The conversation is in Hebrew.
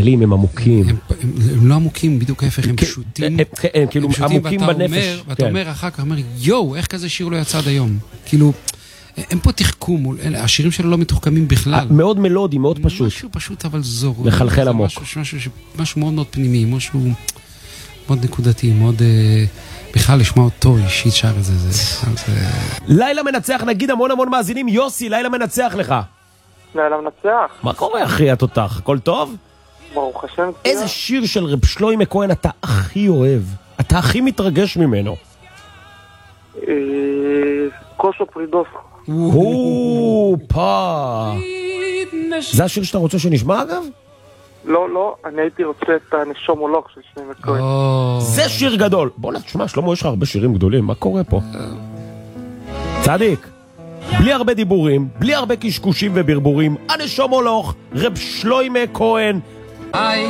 קלים, הם עמוקים. הם לא עמוקים, בדיוק ההפך, הם פשוטים. הם כאילו עמוקים בנפש. ואתה אומר אחר כך, יואו, איך כזה שיר לא יצא עד היום? כאילו, הם פה תחכום, השירים שלו לא מתוחכמים בכלל. מאוד מלודי, מאוד פשוט. משהו פשוט, אבל זור. לחלחל עמוק. משהו מאוד מאוד פנימי, משהו מאוד נקודתי, מאוד... בכלל לשמוע אותו אישית שר את זה. לילה מנצח, נגיד המון מאזינים. יוסי, לילה מנצח לך. לילה מנצח. מה קורה אחי התותח? הכל טוב? ברוך השם. איזה שיר של רב שלוימה כהן אתה הכי אוהב? אתה הכי מתרגש ממנו? קושו פרידוף. זה השיר שאתה רוצה שנשמע אגב? לא, אני הייתי רוצה את הנשום מולוך של שלוימה כהן. זה שיר גדול. בוא נשמע, שלמה, יש לך הרבה שירים גדולים, מה קורה פה? צדיק, בלי הרבה דיבורים, בלי הרבה קשקושים וברבורים, הנשום מולוך, רב שלוימה כהן.